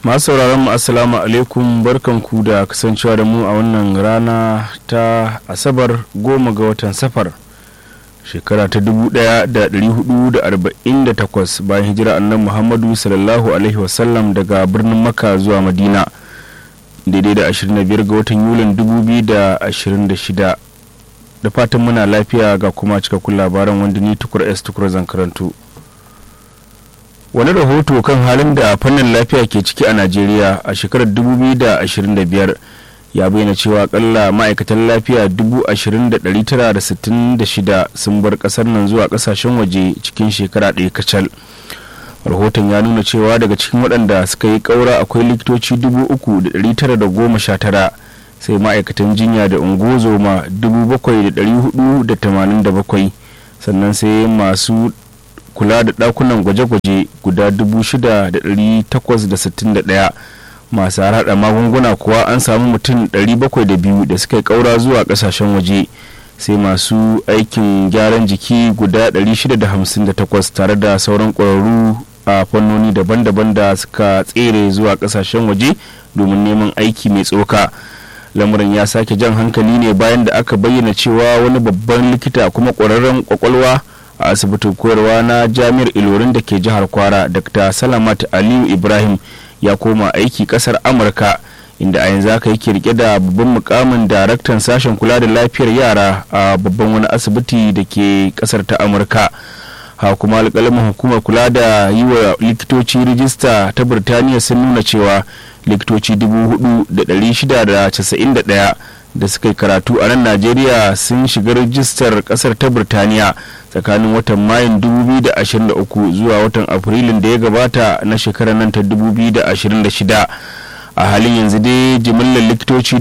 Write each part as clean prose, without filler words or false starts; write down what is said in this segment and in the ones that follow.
masu sauraron mu assalamu alaikum, barkanku da kasancewa da mu a wannan rana ta asabar 10 ga watan safar shekara ta 1448 bayan hijira annabi Muhammadu sallallahu alaihi wasallam daga birnin Makka zuwa Madina, daidai da 25 ga watan Yulin 2026. da fatan muna lafiya ga kuma cikakkun labaran wanda ni tukur zan karanto. Wani rahoto kan halin da fannin lafiya ke ciki a Najeriya a shekarar 2025 ya bayyana cewa akalla ma'aikatan lafiya 20,966 sun bar kasar nan zuwa kasashen waje cikin shekara ɗaya kacal. Rahoton ya nuna cewa daga cikin waɗanda suka yi ƙaura akwai likitoci 3,919, sai ma'aikatan jinya da ungozoma 7,487, sannan sai masu kula da dakunan gwaje-gwaje guda 6,861, masu harhaɗa magunguna kuwa an samu mutum 702 da suka yi ƙaura zuwa ƙasashen waje, sai masu aikin gyaran jiki guda 658 tare da sauran ƙwararru a fannoni daban-daban da suka tsere zuwa ƙasashen waje domin neman aiki mai tsoka. Lamarin ya sake jan hankali ne bayan da aka bayyana cewa wani babban likita kuma ƙwararren kwakwalwa a asibitin koyarwa na jami'ar Ilorin da ke jihar Kwara, Dr. Salamat Aliyu Ibrahim ya koma aiki kasar Amurka, inda a yanzu aka yake rike da babban mukamin daraktan sashen kula da lafiyar yara a babban wani asibiti da ke kasar ta Amurka. Ha kuma alƙalamin hukumar kula da yi wa likitoci rijista ta Birtaniya sun nuna cewa likitoci 4,691 da suka yi karatu a nan Najeriya sun shiga rijistar kasar ta Birtaniya tsakanin watan Mayun 2023 zuwa watan Afrilun da ya gabata na shekarar nan ta 2026. A halin yanzu dai jimillar likitoci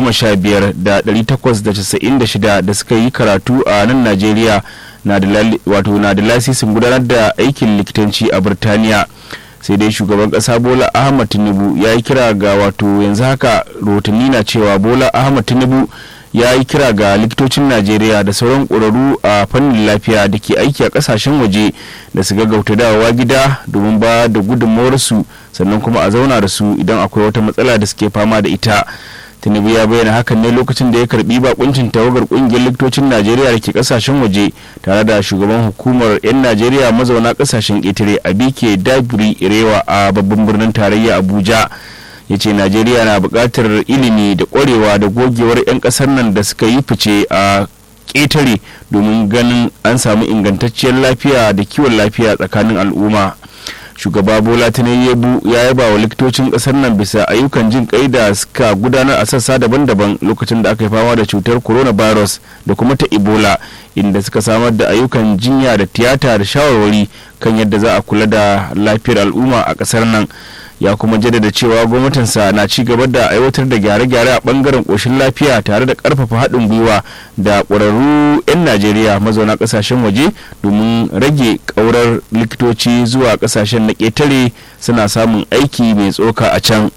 15,896 da suka yi karatu a nan Najeriya na da lasisin gudanar da aikin likitanci a Birtaniya. Sai dai shugaban kasa Bola Ahmad Tinubu ya yi kira ga yanzu haka rahotanni na cewa Bola Ahmad Tinubu ya yi kira ga likitocin Najeriya da sauran ƙwararru a fannin lafiya da ke aiki a ƙasashen waje da su gaggauta dawowa gida domin ba da gudunmawarsu, sannan kuma a zauna da su idan akwai wata matsala da suke fama da ita. Tinubu ya bayyana hakan ne lokacin da ya karbi bakuncin tawagar kungiyar likitocin Najeriya da ke kasashen waje tare da shugaban hukumar 'yan Najeriya mazauna kasashen ƙetare Abike Dabiri Irewa a babban birnin tarayya Abuja. Ya ce Najeriya na buƙatar ilimi da ƙwarewa da gogewar 'yan ƙasar nan da suka yi fice a ƙetare domin ganin an samu ingantacciyar lafiya da kiwon lafiya tsakanin al'umma. Shugaba Bola Tinubu ya yaba wa likitocin kasar nan bisa ayyukan jin kai da suka gudanar a sassa daban-daban lokacin da aka yi fama da cutar coronavirus da kuma ta Ebola, inda suka samar da ayyukan jinya da tiyata da shawarwari kan yadda za a kula da lafiyar al'umma a kasar nan. Ya kuma jaddada cewa gwamnatinsa na ci gaba da aiwatar da gyare-gyare a bangaren koshin lafiya tare da karfafa haɗin gwiwa da ƙwararru 'yan Najeriya mazauna ƙasashen waje domin rage ƙaurar likitoci zuwa ƙasashen na ƙetare suna samun aiki mai tsoka a can.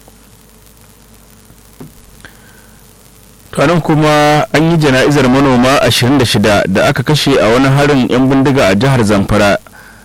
Tuwanan kuma an yi jana'izar manoma 26 da aka kashe a wani harin 'yan bindiga a jihar Zamfara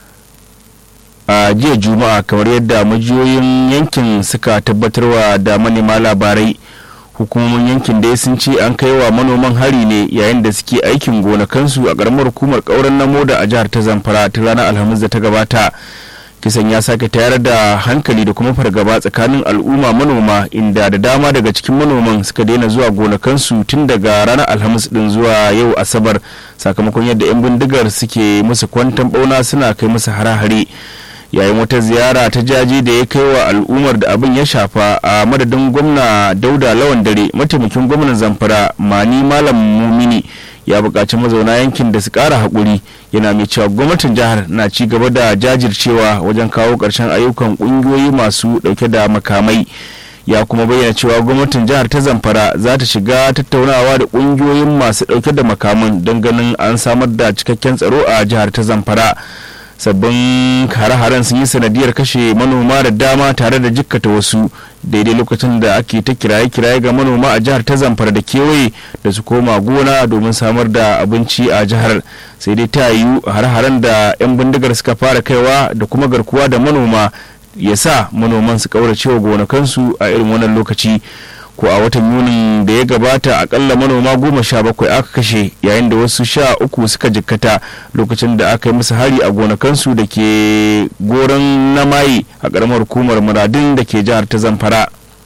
a jiya Juma'a, kamar yadda majiyoyin yankin suka tabbatarwa da manema labarai. Hukumomin yankin dai sun ce an kai wa manoman hari ne yayin da suke aikin gonakansu a ƙaramar hukumar ƙauren Namoda a jihar ta Zamfara ta ranar Alhamis da ta gabata. Kisan ya sake tayar da hankali da kuma fargaba tsakanin al'umma manoma, inda da dama daga cikin manoman suka daina zuwa gonakansu tun daga ranar Alhamis din zuwa yau Asabar, sakamakon yadda 'yan bindigar suke musu kwantan bauna suna kai musu hare-hare. Yayin wata ziyara ta jaji da ya kai wa al'ummar da abin ya shafa a madadin gwamna Dauda Lawan Dare, mataimakin gwamnan Zamfara Mani Malam Mumini ya buƙaci mazauna yankin da su ƙara haƙuri, yana mai cewa gwamnatin jihar na ci gaba da jajircewa wajen kawo ƙarshen ayyukan ƙungiyoyi masu ɗauke da makamai. Ya kuma bayyana cewa gwamnatin jihar ta Zamfara za ta shiga tattaunawa da ƙungiyoyin masu ɗauke da makaman don ganin an samar da cikakken tsaro a jihar ta Zamfara. Sabbin hare-haren sun yi sanadiyar kashe manoma da dama tare da jikkata wasu, daidai lokacin da ake ta kiraye-kiraye ga manoma a jihar ta Zamfara da kewaye da su koma gona domin samar da abinci a jihar. Sai dai ta yiwu hare-haren da 'yan bindigar suka fara kaiwa da kuma garkuwa da manoma ya sa manoman su kauracewa gonakansu a irin wannan lokaci. Ko a watan Yunin da ya gabata akalla manoma 17 aka kashe yayin da wasu 13 suka jikkata lokacin da aka yi musu hari a gonakansu da ke goron namayi a karamar hukumar Muradin da ke jihar ta Zamfara.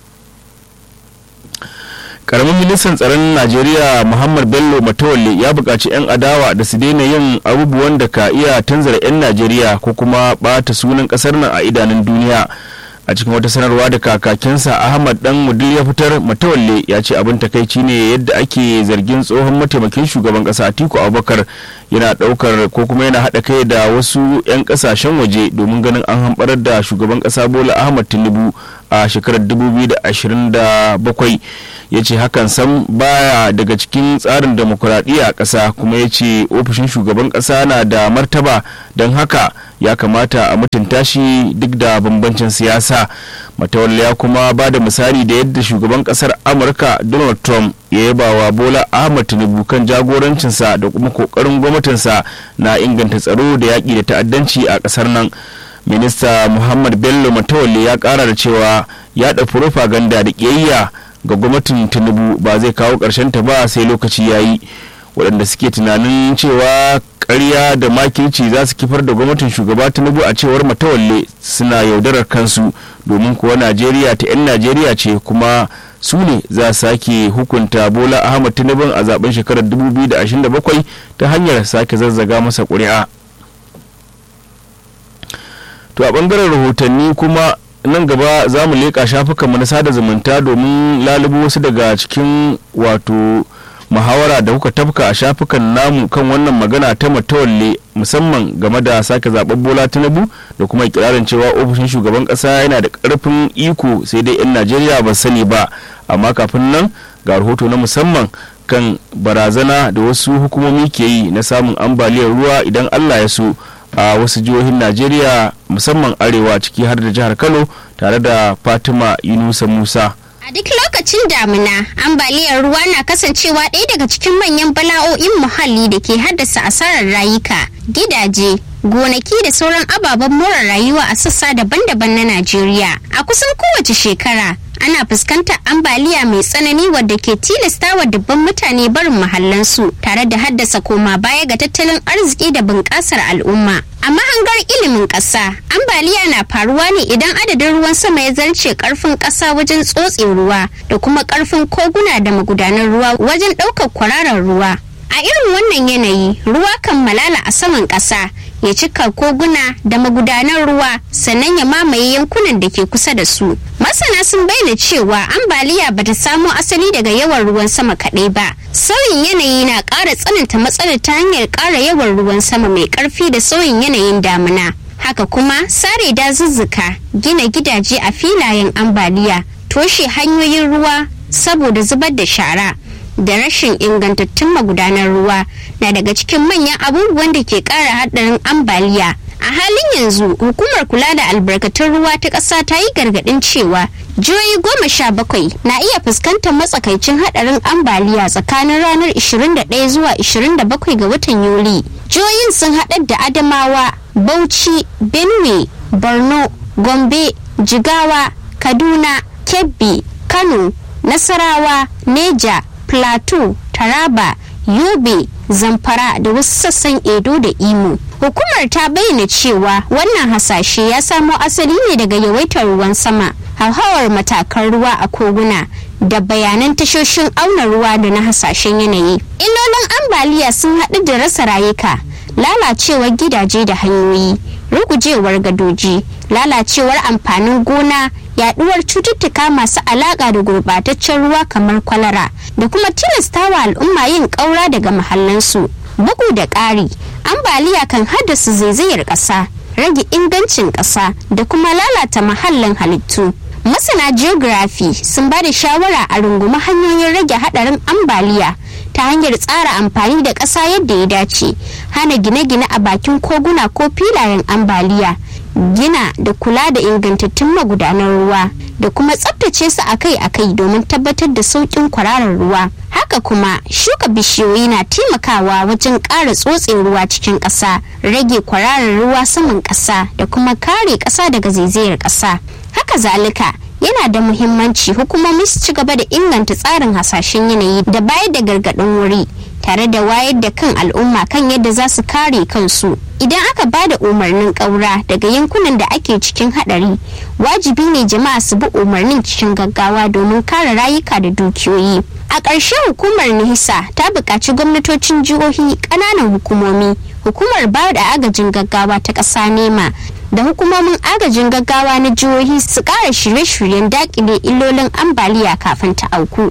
Karamin ministan tsaron Najeriya Muhammad Bello Matawalle ya buƙaci 'yan adawa da su daina yin abubuwan da ka iya tanzara 'yan Najeriya ko kuma ɓata sunan ƙasar nan a idanun duniya. A cikin wata sanarwa da kakakinsa Ahmad Dan Mudul ya fitar, Matawalle ya ce abin takaici ne yadda ake zargin tsohon mataimakin shugaban kasa Atiku Abubakar yana daukar ko kuma yana hada kai da wasu 'yan kasashen waje domin ganin an hamɓarar da shugaban kasa Bola Ahmad Tinubu a shekarar 2027. Ya ce hakan sam baya daga cikin tsarin demokuraɗiyya a ƙasa, kuma ya ce ofishin shugaban ƙasa na da martaba, don haka ya kamata a mutunta shi duk da bambancin siyasa. Matawalle ya kuma ba da misali da yadda shugaban ƙasar Amurka Donald Trump ya yaba wa Bola Ahmad Tinubu kan jagorancinsa da kuma ƙoƙarin gwamnatinsa na inganta tsaro da yaƙi da ta'addanci a ƙasar nan. Minista Muhammad Bello Matawalle ya ƙara da cewa yaɗa furofaganda da ƙiyayya ga gwamnatin Tinubu ba zai kawo ƙarshen ta ba sai lokaci yayi. Waɗanda suke tunanin cewa ƙarya da makirci za su kifar da gwamnatin shugaba Tinubu a cewar Matawalle suna yaudarar kansu, domin kuwa Najeriya ta 'yan Najeriya ce, kuma su ne za su sake hukunta Bola Ahmad Tinubu a zaben shekarar 2027 ta hanyar sake zazzaga masa ƙuri'a. To a ɓangaren rahotanni kuma nan gaba za mu leƙa shafukanmu na sada zumunta domin lalubo wasu daga cikin wato muhawara da kuka tafka a shafukan namu kan wannan magana ta Matawalle, musamman game da sake zaben Bola Tinubu da kuma ikirarin cewa ofishin shugaban kasa yana da karfin iko sai dai 'yan Najeriya ba sani ba. Amma kafin nan ga rahoto na musamman kan barazana da wasu hukumomi ke yi na samun ambaliyar ruwa idan Allah ya so a wasu jihohin Najeriya musamman arewa, ciki har da jihar Kano, tare da Fatima Yunusa Musa. A duk lokacin damina, ambaliyar ruwa na kasancewa ɗaya daga cikin manyan bala'o'in muhalli da ke haddasa asarar rayuka, gidaje, gonaki da sauran ababen more rayuwa a sassa daban-daban na Najeriya. A kusan kowace shekara, ana fuskantar ambaliya mai tsanani wadda ke tilastawa dubban mutane barin mahallansu, tare da haddasa koma baya ga tattalin arziki da bunƙasar al'umma. A mahangar ilimin ƙasa, ambaliya na faruwa ne idan adadin ruwan sama ya zarce ƙarfin ƙasa wajen tsotse ruwa da kuma ƙarfin koguna da magudanan ruwa wajen ɗaukar kwararar ruwa. A irin wannan yanayi, ruwa kan malala a saman ƙasa, ya cika koguna da magudanan ruwa, sannan ya mamaye yankunan da ke kusa da su. Masana sun bayyana cewa ambaliya bata samo asali daga yawan ruwan sama kaɗai ba. Sauyin yanayi na ƙara tsananta matsalar ta hanyar ƙara yawan ruwan sama mai ƙarfi da sauyin yanayin damina. Haka kuma sare dazuzzuka, gina gidaje a filayen ambaliya, toshe hanyoyin ruwa saboda zubar da shara, da rashin ingantattun magudanar ruwa na daga cikin manyan abubuwan da ke ƙara haɗarin ambaliya. A halin yanzu, hukumar kula da albarkatun ruwa ta ƙasa ta yi gargaɗin cewa jihohi 17 na iya fuskantar matsakaicin haɗarin ambaliya tsakanin ranar 21 zuwa 27 ga watan Yuli. Jihohin sun haɗar da Adamawa, Bauchi, Benue, Borno, Gombe, Jigawa, Kaduna, Kebbi, Kano, Nasarawa, Neja, Plateau, Taraba, Yobe, Zamfara da wasu sassan Edo da Imo. Hukumar ta bayyana cewa wannan hasashe ya samo asali ne daga yawaitar ruwan sama, hauhawar matakan ruwa a koguna, da bayanan tashoshin auna ruwa da na hasashen yanayi. Illolin ambaliya sun haɗu da rasa rayuka, lalacewar gidaje da hanyoyi, rugujewar gadoji, lalacewar amfanin gona, yaduwar cututtuka masu alaka da gurbataccen ruwa kamar kwalara, da kuma tilastawa al'umma yin ƙaura daga mahallansu. Bugu da ƙari, ambaliya kan haddasa zaizayar ƙasa, rage ingancin ƙasa da kuma lalata mahallin halittu. Masana geography sun ba da shawara a rungumi hanyoyin rage haɗarin ambaliya ta hanyar tsara amfani da ƙasa yadda ya dace, hana gine-gine a bakin koguna ko filayen ambaliya, gina da kula da ingantattun magudanan ruwa da kuma tsabtace su akai-akai domin tabbatar da sauƙin kwararar ruwa. Haka kuma shuka bishiyoyi na taimakawa wajen ƙara tsotse ruwa cikin ƙasa, rage kwararar ruwa saman ƙasa da kuma kare ƙasa daga zaizayar ƙasa. Haka zalika yana da muhimmanci hukumomi su ci gaba da inganta tsarin hasashen yanayi da bayar da gargaɗin wuri tare da wayar da kan al'umma kan yadda za su kare kansu. Idan aka ba da umarnin ƙaura daga yankunan da ake cikin haɗari, wajibi ne jama'a su bi umarnin cikin gaggawa domin kare rayuka da dukiyoyi. A ƙarshe hukumar NIHSA ta buƙaci gwamnatocin jihohi, ƙananan hukumomi, hukumar ba da agajin gaggawa ta ƙasa NEMA da hukumomin agajin gaggawa na jihohi su ƙara shirye-shiryen daƙile illolin ambaliya kafin ta auku.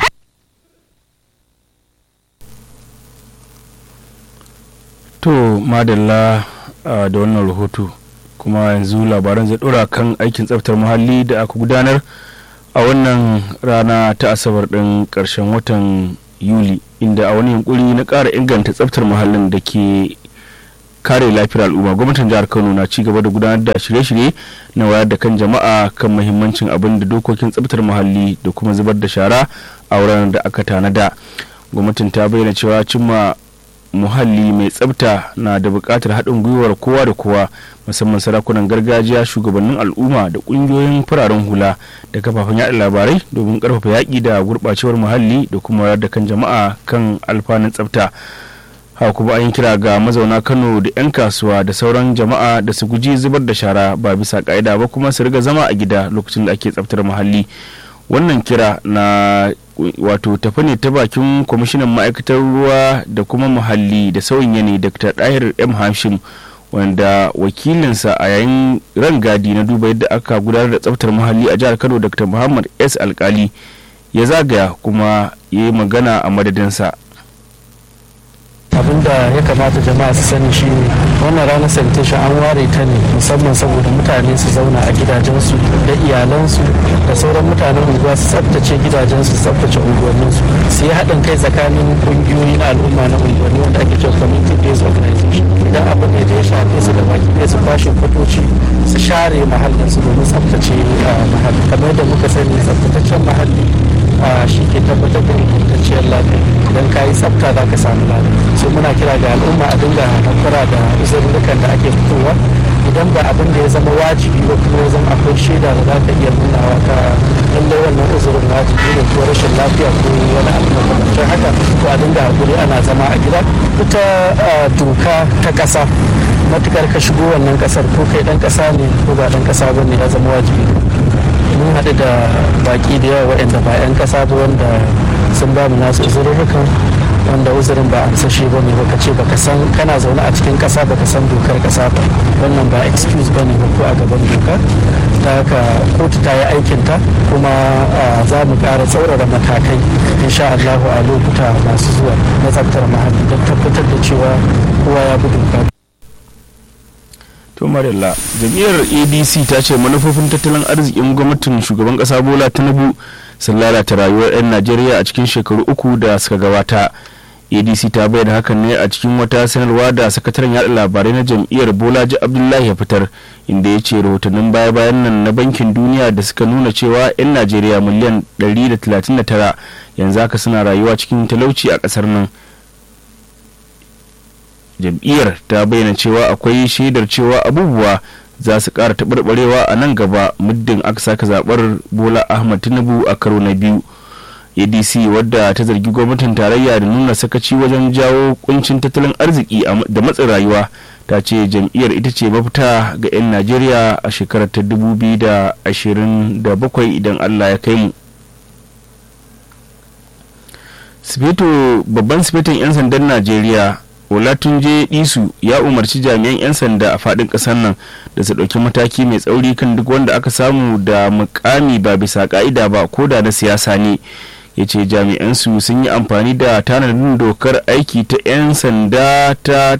To madalla da wannan rahoto, kuma yanzu labaran zai dora kan aikin tsaftar muhalli da aka gudanar a wannan rana ta asabar ɗin ƙarshen watan Yuli, inda a wani yunkuri na ƙara inganta tsaftar muhallin da ke kare lafiyar al'umma, gwamnatin jihar Kano na ci gaba da gudanar da shirye-shirye na wayar da kan jama'a kan muhimmancin abin da dokokin tsaftar muhalli da kuma zubar da shara a wuraren da aka tanada. Gwamnatin ta bayyana cewa cimma muhalli mai tsafta na da buƙatar haɗin gwiwar kowa da kowa, musamman sarakunan gargajiya, shugabannin al'umma da ƙungiyoyin fararen hula da kafafen yaɗa labarai domin ƙarfafa yaƙi da gurɓacewar muhalli da kuma wayar da kan jama'a kan alfanun tsafta. Haka kuma an yi kira ga mazauna Kano da 'yan kasuwa da sauran jama'a da su guji zubar da shara ba bisa ƙa'ida ba, kuma su riga zama a gida lokacin da ake tsaftar muhalli. Wannan kira na wato tafi ne ta bakin kwamishinan ma'aikatar ruwa da kuma muhalli da sauyin yanayi Dr. Dahir M. Hashim, wanda wakilinsa a yayin rangadi na duba yadda aka gudanar da tsaftar muhalli a jihar Kano Dr. Muhammad S. Alkali ya zagaya kuma ya yi magana a madadinsa. abinda ya kamata jama'a su sani shi wannan ranar sanitation an ware ta ne musamman saboda mutane su zauna a gidajensu da iyalansu da sauran mutanen unguwa su tsaftace gidajensu su tsaftace unguwanninsu su yi haɗin kai tsakanin ƙungiyoyi na al'umma na unguwanni wanda ake cewa community based organization. Idan abin da ya shafe su da baki ɗaya su kwashe kwatoci su share mahallinsu domin tsaftace mahalli. Kamar yadda muka sani tsaftataccen mahalli shi ke tabbatar da ingantacciyar lafiya. Idan ka yi tsafta za ka samu lafiya. So muna kira ga al'umma a dinga hakura da uzurrukan da ake fitowa idan ba abin da ya zama wajibi ba kuma ya zama akwai shaida da za ka iya nunawa ka lallai wannan uzurin wajibi ne ko rashin lafiya ko wani abu makamancin haka, to a dinga hakuri ana zama a gida. Ita doka ta ƙasa matukar ka shigo wannan ƙasar ko kai ɗan ƙasa ne ko ba ɗan ƙasa ba ne ya zama wajibi. Mun haɗu da baƙi da yawa waɗanda ba 'yan ƙasa ba wanda sun ba mu nasu uzurrukan wanda uzurin ba amsashe ba ne, baka ce baka san kana zaune a cikin ƙasa baka san dokar ƙasa ba, wannan ba excuse ba ne ba ko a gaban doka. Da haka kotu ta yi aikinta kuma za mu ƙara tsaurara matakai insha Allah a lokuta masu zuwa na tsaftar muhalli don tabbatar da cewa kowa ya bi doka. To Marilla, jam'iyyar ADC ta ce manufofin tattalin arzikin gwamnatin shugaban kasa Bola Tinubu sun lalata rayuwar 'yan Najeriya a cikin shekaru uku da suka gabata. ADC ta bayyana hakan ne a cikin wata sanarwa da sakataren yaɗa labarai na jam'iyyar Bolaji Abdullahi ya fitar, inda ya ce rahotannin baya-bayan nan na bankin duniya da suka nuna cewa 'yan Najeriya miliyan 139 yanzu haka suna rayuwa cikin talauci a ƙasar nan. Jam'iyyar ta bayyana cewa akwai shaidar cewa abubuwa za su ƙara taɓarɓarewa a nan gaba muddin aka saka zaɓar Bola Ahmad Tinubu a karo na biyu. ADC wadda ta zargi gwamnatin tarayya da nuna sakaci wajen jawo kuncin tattalin arziki da matsin rayuwa, ta ce jam'iyyar ita ce mafita ga 'yan Najeriya a shekarar ta 2027 idan Allah ya kai mu. Babban sifetin 'yan sandan Najeriya Olatunje Disu ya umarci jami'an 'yan sanda a faɗin ƙasar nan da su ɗauki mataki mai tsauri kan duk wanda aka samu da mukami ba bisa ƙa'ida ba ko da na siyasa ne. Ya ce jami'ansu sun yi amfani da tanadin dokar aiki ta 'yan sanda ta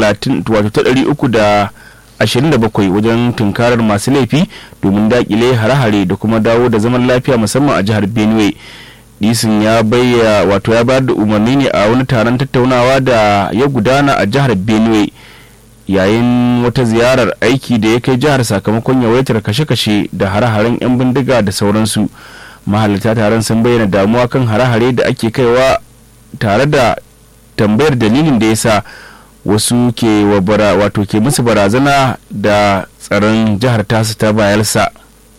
327 wajen tunkarar masu laifi domin daƙile hare-hare da kuma dawo da zaman lafiya musamman a jihar Benue. Disin ya bayar da umarni ne a wani taron tattaunawa da ya gudana a jihar Benue, yayin wata ziyarar aiki da ya kai jihar sakamakon yawaitar kashe-kashe da hare-haren 'yan bindiga da sauransu. Mahalarta taron sun bayyana damuwa kan hare-hare da ake kaiwa tare da tambayar dalilin da ya sa wasu ke musu barazana da tsaron jihar tasu ta Bayelsa.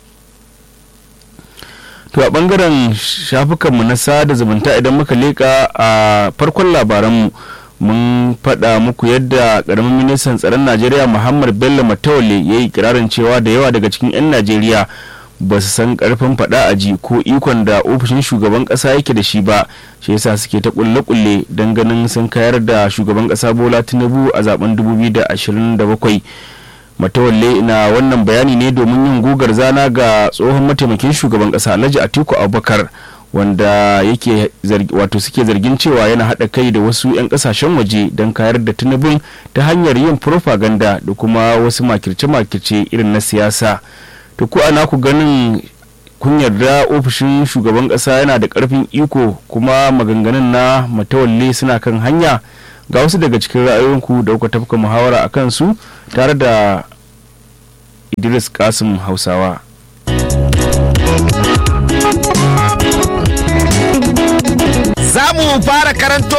To a bangaren shafukanmu na sada zumunta idan muka leka a farkon labaranmu mun faɗa muku yadda ƙaramin ministan tsaron Najeriya Muhammad Bello Matawalle ya yi kirarin cewa da yawa daga cikin 'yan Najeriya ba su san ƙarfin faɗa a ji ko ikon da ofishin shugaban ƙasa yake da shi ba, shi yasa suke ta kulle-kulle don ganin sun kayar da shugaban ƙasa Bola Tinubu a zaben 2027. Matawalle na wannan bayani ne domin yin gugar zana ga tsohon mataimakin shugaban ƙasa Alhaji Atiku Abubakar, wanda suke zargin cewa yana haɗa kai da wasu 'yan ƙasashen waje don kayar da Tinubun ta hanyar yin propaganda da kuma wasu makirce-makirce irin na siyasa. To ku ana ku ganin kun yarda ofishin shugaban ƙasa yana da ƙarfin iko kuma maganganun na Matawalle suna kan hanya? Ga wasu daga cikin ra'ayoyinku da kuka tafka muhawara a kansu tare da Idris Kasim Hausawa. Za mu fara karanto